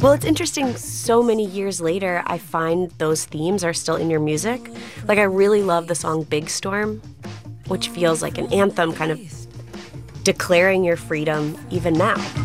Well, it's interesting. So many years later, I find those themes are still in your music. Like, I really love the song Big Storm, which feels like an anthem, kind of declaring your freedom even now.